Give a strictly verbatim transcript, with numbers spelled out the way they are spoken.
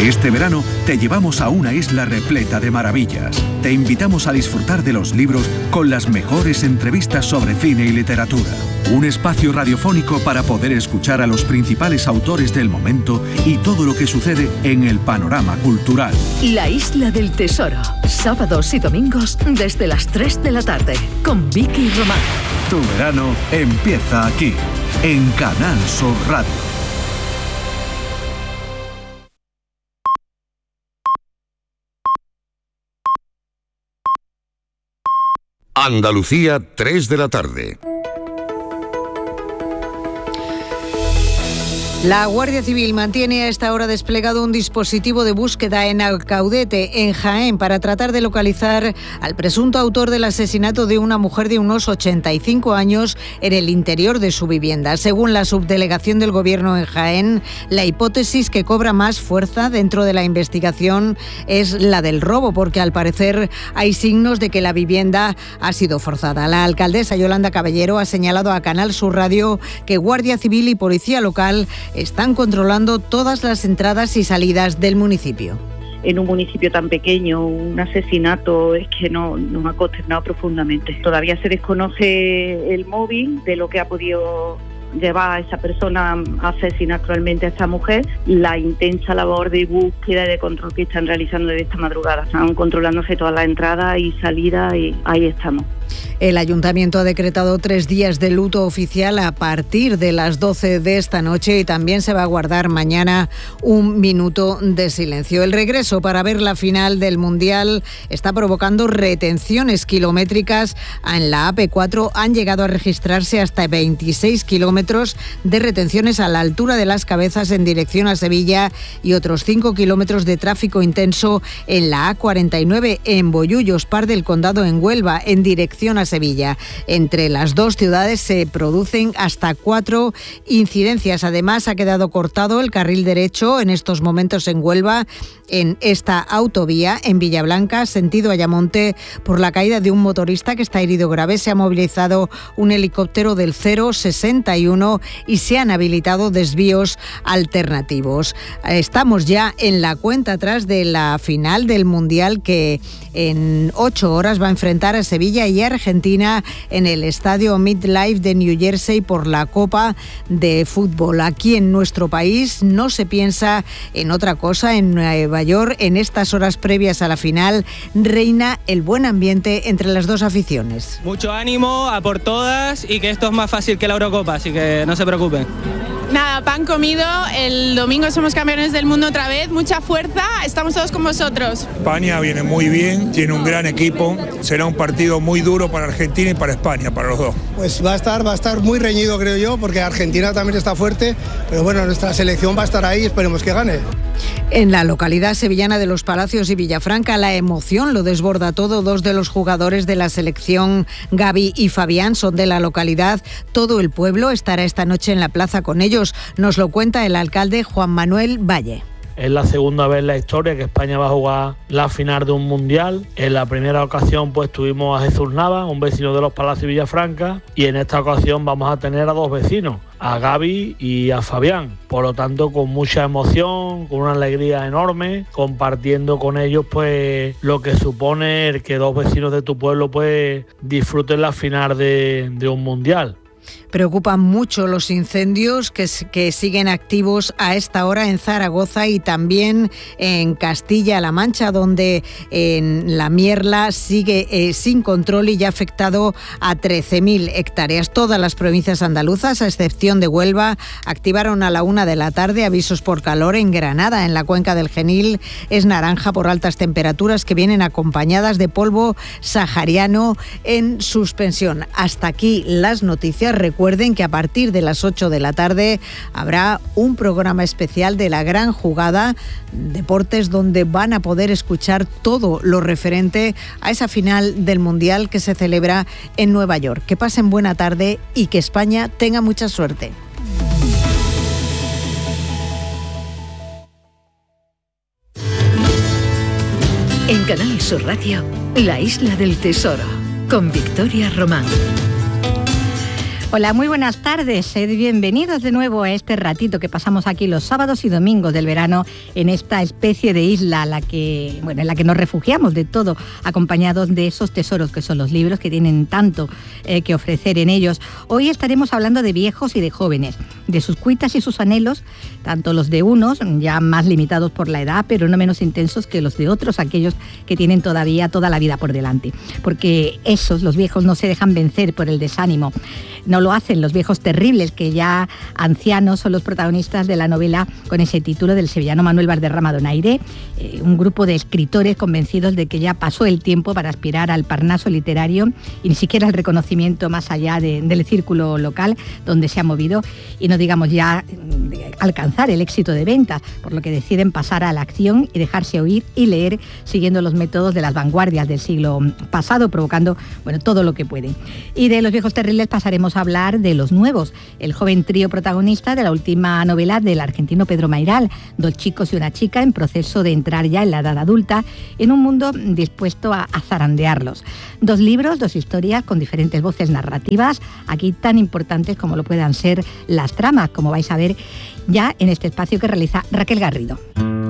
Este verano te llevamos a una isla repleta de maravillas. Te invitamos a disfrutar de los libros con las mejores entrevistas sobre cine y literatura. Un espacio radiofónico para poder escuchar a los principales autores del momento y todo lo que sucede en el panorama cultural. La Isla del Tesoro, sábados y domingos desde las tres de la tarde, con Vicky Román. Tu verano empieza aquí, en Canal Sur Radio. Andalucía, tres de la tarde. La Guardia Civil mantiene a esta hora desplegado un dispositivo de búsqueda en Alcaudete, en Jaén, para tratar de localizar al presunto autor del asesinato de una mujer de unos ochenta y cinco años en el interior de su vivienda. Según la subdelegación del Gobierno en Jaén, la hipótesis que cobra más fuerza dentro de la investigación es la del robo, porque al parecer hay signos de que la vivienda ha sido forzada. La alcaldesa Yolanda Caballero ha señalado a Canal Sur Radio que Guardia Civil y Policía Local están controlando todas las entradas y salidas del municipio. En un municipio tan pequeño, un asesinato es que no, nos ha consternado profundamente. Todavía se desconoce el móvil de lo que ha podido llevar a esa persona a asesinar actualmente a esta mujer. La intensa labor de búsqueda y de control que están realizando desde esta madrugada. Están controlándose todas las entradas y salidas y ahí estamos. El Ayuntamiento ha decretado tres días de luto oficial a partir de las doce de esta noche y también se va a guardar mañana un minuto de silencio. El regreso para ver la final del Mundial está provocando retenciones kilométricas en la A P cuatro. Han llegado a registrarse hasta veintiséis kilómetros de retenciones a la altura de Las Cabezas en dirección a Sevilla y otros cinco kilómetros de tráfico intenso en la A cuarenta y nueve en Bollullos, Par del Condado, en Huelva, en dirección a Sevilla. Entre las dos ciudades se producen hasta cuatro incidencias. Además, ha quedado cortado el carril derecho en estos momentos en Huelva, en esta autovía, en Villablanca, sentido Ayamonte, por la caída de un motorista que está herido grave. Se ha movilizado un helicóptero del cero sesenta y uno y se han habilitado desvíos alternativos. Estamos ya en la cuenta atrás de la final del Mundial, que en ocho horas va a enfrentar a Sevilla y Argentina en el estadio MetLife de New Jersey por la Copa de Fútbol. Aquí en nuestro país no se piensa en otra cosa. En Nueva York, en estas horas previas a la final, reina el buen ambiente entre las dos aficiones. Mucho ánimo, a por todas, y que esto es más fácil que la Eurocopa, así que no se preocupen. Nada, pan comido, el domingo somos campeones del mundo otra vez, mucha fuerza, estamos todos con vosotros. España viene muy bien, tiene un gran equipo, será un partido muy duro para Argentina y para España, para los dos. Pues va a estar, va a estar muy reñido, creo yo, porque Argentina también está fuerte, pero bueno, nuestra selección va a estar ahí, esperemos que gane. En la localidad sevillana de Los Palacios y Villafranca, la emoción lo desborda todo. Dos de los jugadores de la selección, Gaby y Fabián, son de la localidad. Todo el pueblo estará esta noche en la plaza con ellos. Nos lo cuenta el alcalde Juan Manuel Valle. Es la segunda vez en la historia que España va a jugar la final de un mundial. En la primera ocasión pues tuvimos a Jesús Nava, un vecino de Los Palacios y Villafranca, y en esta ocasión vamos a tener a dos vecinos, a Gaby y a Fabián. Por lo tanto, con mucha emoción, con una alegría enorme, compartiendo con ellos pues lo que supone el que dos vecinos de tu pueblo pues disfruten la final de, de un mundial. Preocupan mucho los incendios que, que siguen activos a esta hora en Zaragoza y también en Castilla-La Mancha, donde en la Mierla sigue eh, sin control y ya ha afectado a trece mil hectáreas. Todas las provincias andaluzas, a excepción de Huelva, activaron a la una de la tarde avisos por calor. En Granada, en la cuenca del Genil, es naranja por altas temperaturas que vienen acompañadas de polvo sahariano en suspensión. Hasta aquí las noticias. Recuerden que a partir de las ocho de la tarde habrá un programa especial de La Gran Jugada, deportes, donde van a poder escuchar todo lo referente a esa final del Mundial que se celebra en Nueva York. Que pasen buena tarde y que España tenga mucha suerte. En Canal Sur Radio, La Isla del Tesoro, con Victoria Román. Hola, muy buenas tardes. Sed bienvenidos de nuevo a este ratito que pasamos aquí los sábados y domingos del verano en esta especie de isla a la que, bueno, en la que nos refugiamos de todo, acompañados de esos tesoros que son los libros, que tienen tanto eh, que ofrecer en ellos. Hoy estaremos hablando de viejos y de jóvenes, de sus cuitas y sus anhelos, tanto los de unos, ya más limitados por la edad, pero no menos intensos que los de otros, aquellos que tienen todavía toda la vida por delante. Porque esos, los viejos, no se dejan vencer por el desánimo. No lo hacen los viejos terribles, que ya ancianos son los protagonistas de la novela con ese título del sevillano Manuel Valderrama Donaire, eh, un grupo de escritores convencidos de que ya pasó el tiempo para aspirar al Parnaso literario y ni siquiera al reconocimiento más allá de, del círculo local donde se ha movido, y no digamos ya de alcanzar el éxito de ventas, por lo que deciden pasar a la acción y dejarse oír y leer siguiendo los métodos de las vanguardias del siglo pasado, provocando bueno, todo lo que pueden. Y de los viejos terribles pasaremos a hablar de los nuevos, el joven trío protagonista de la última novela del argentino Pedro Mairal, dos chicos y una chica en proceso de entrar ya en la edad adulta, en un mundo dispuesto a, a zarandearlos. Dos libros, dos historias con diferentes voces narrativas, aquí tan importantes como lo puedan ser las tramas, como vais a ver ya en este espacio que realiza Raquel Garrido.